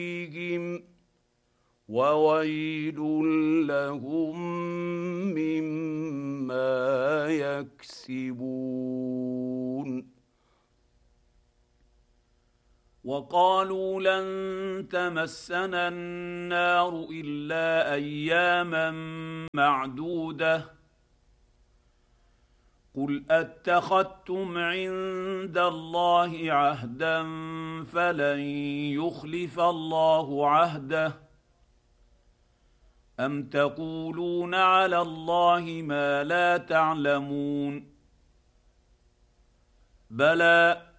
فيهم وويل لهم مما يكسبون. وقالوا لن تمسنا النار الا اياما معدوده قل اتخذتم عند الله عهدا فلن يخلف الله عهده ام تقولون على الله ما لا تعلمون بلى